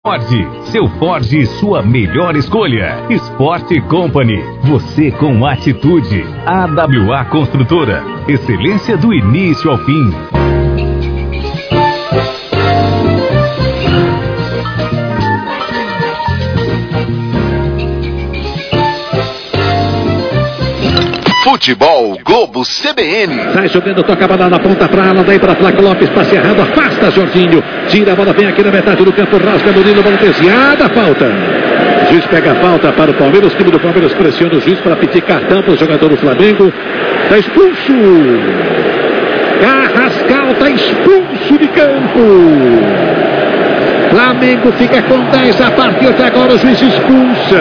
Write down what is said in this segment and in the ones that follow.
Seu Ford, sua melhor escolha. Sport Company, você com atitude. AWA Construtora, excelência do início ao fim. Futebol Globo CBN. Sai jogando, toca a bola na ponta pra ala, daí pra Flaco Lopes, passe errado, afasta Jorginho, tira a bola, vem aqui na metade do campo, rasga Murilo, bola desviada, falta. O juiz pega a falta para o Palmeiras, o time do Palmeiras pressiona o juiz para pedir cartão para o jogador do Flamengo. Tá expulso. Carrascal tá expulso de campo. Flamengo fica com 10 a partir de agora, o juiz expulsa.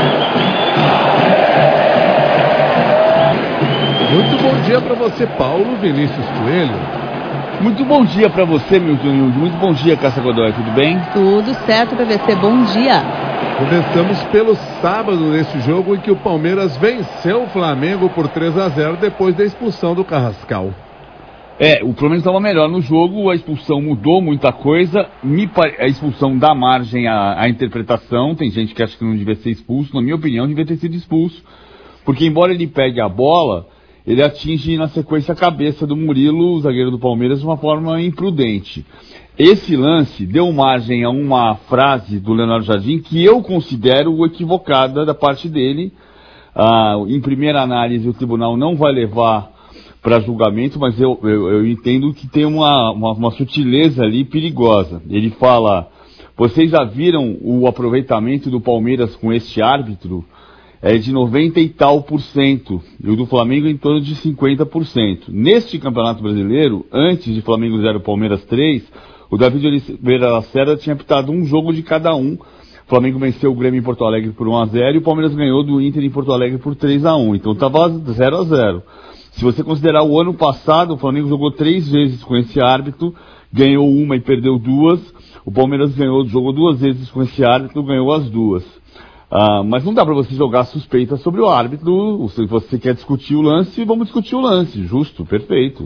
Muito bom dia para você, Paulo Vinícius Coelho. Muito bom dia para você, Milton Hilde. Muito bom dia, Cássia Godoy. Tudo bem? Tudo certo, PVC. Bom dia. Começamos pelo sábado nesse jogo em que o Palmeiras venceu o Flamengo por 3-0 depois da expulsão do Carrascal. O Palmeiras estava melhor no jogo, a expulsão mudou muita coisa, a expulsão dá margem à interpretação, tem gente que acha que não devia ser expulso, na minha opinião devia ter sido expulso, porque embora ele pegue a bola, ele atinge na sequência a cabeça do Murilo, o zagueiro do Palmeiras, de uma forma imprudente. Esse lance deu margem a uma frase do Leonardo Jardim que eu considero equivocada da parte dele. Em primeira análise, o tribunal não vai levar para julgamento, mas eu entendo que tem uma sutileza ali perigosa. Ele fala: vocês já viram o aproveitamento do Palmeiras com este árbitro? É de 90 e tal %, e o do Flamengo em torno de 50%. Neste Campeonato Brasileiro, antes de Flamengo 0 Palmeiras 3, o David Oliveira Lacerda tinha apitado um jogo de cada um. O Flamengo venceu o Grêmio em Porto Alegre por 1-0 e o Palmeiras ganhou do Inter em Porto Alegre por 3-1. Então estava 0-0. Se você considerar o ano passado, o Flamengo jogou 3 vezes com esse árbitro, ganhou uma e perdeu 2. O Palmeiras jogou 2 vezes com esse árbitro, ganhou as 2. Mas não dá para você jogar suspeita sobre o árbitro. Se você quer discutir o lance, vamos discutir o lance. Justo, perfeito.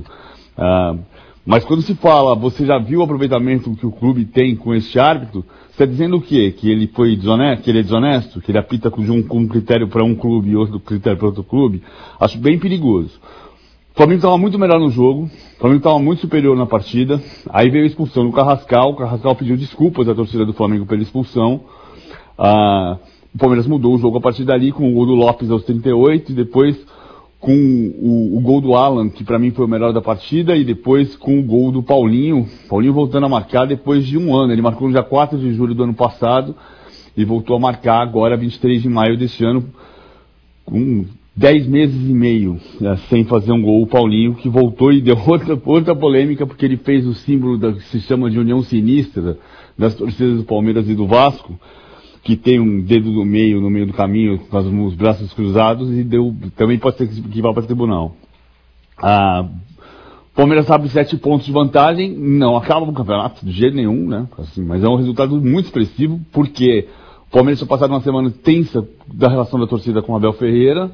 Mas quando se fala, você já viu o aproveitamento que o clube tem com este árbitro, você está dizendo o quê? Que ele foi desonesto, que ele é desonesto? Que ele apita com um critério para um clube e outro critério para outro clube? Acho bem perigoso. O Flamengo estava muito melhor no jogo, o Flamengo estava muito superior na partida. Aí veio a expulsão do Carrascal. O Carrascal pediu desculpas à torcida do Flamengo pela expulsão. O Palmeiras mudou o jogo a partir dali, com o gol do Lopes aos 38, e depois com o gol do Alan, que para mim foi o melhor da partida, e depois com o gol do Paulinho voltando a marcar depois de um ano. Ele marcou no dia 4 de julho do ano passado e voltou a marcar agora, 23 de maio deste ano, com 10 meses e meio sem fazer um gol. O Paulinho, que voltou e deu outra polêmica, porque ele fez o símbolo que se chama de união sinistra das torcidas do Palmeiras e do Vasco, que tem um dedo no meio do caminho, com os braços cruzados, e também pode ser que vá para o tribunal. O Palmeiras abre 7 pontos de vantagem, não acaba o campeonato de jeito nenhum, né? Assim, mas é um resultado muito expressivo, porque o Palmeiras tinha passado uma semana tensa da relação da torcida com o Abel Ferreira,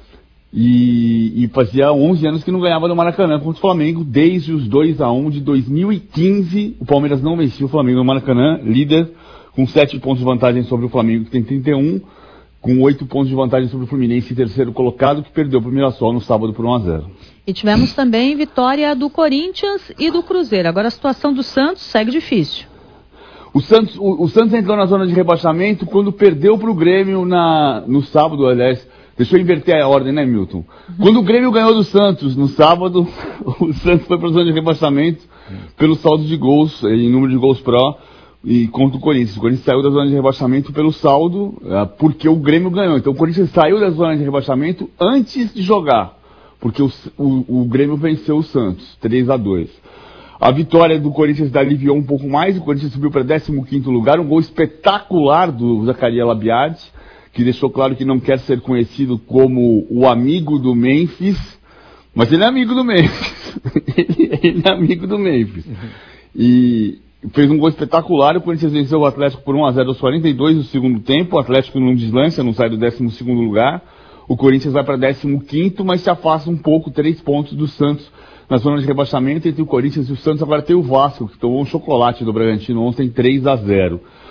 e fazia 11 anos que não ganhava no Maracanã contra o Flamengo, desde os 2-1 de 2015, o Palmeiras não vencia o Flamengo no Maracanã, líder, com 7 pontos de vantagem sobre o Flamengo, que tem 31, com 8 pontos de vantagem sobre o Fluminense, terceiro colocado, que perdeu para o Mirassol no sábado por 1-0. E tivemos também vitória do Corinthians e do Cruzeiro. Agora a situação do Santos segue difícil. O Santos entrou na zona de rebaixamento quando perdeu para o Grêmio no sábado, aliás. Deixa eu inverter a ordem, né, Milton? Quando o Grêmio ganhou do Santos no sábado, o Santos foi para a zona de rebaixamento pelo saldo de gols, em número de gols pró, e contra o Corinthians. O Corinthians saiu da zona de rebaixamento pelo saldo, porque o Grêmio ganhou. Então o Corinthians saiu da zona de rebaixamento antes de jogar, porque o Grêmio venceu o Santos, 3-2. A vitória do Corinthians aliviou um pouco mais, o Corinthians subiu para 15º lugar, um gol espetacular do Zaccaria Labiade, que deixou claro que não quer ser conhecido como o amigo do Memphis, mas ele é amigo do Memphis. ele é amigo do Memphis. E fez um gol espetacular. O Corinthians venceu o Atlético por 1-0 aos 42 do segundo tempo. O Atlético não deslança, não sai do 12º lugar. O Corinthians vai para 15º, mas se afasta um pouco, 3 pontos do Santos na zona de rebaixamento. Entre o Corinthians e o Santos agora tem o Vasco, que tomou um chocolate do Bragantino ontem, 3-0.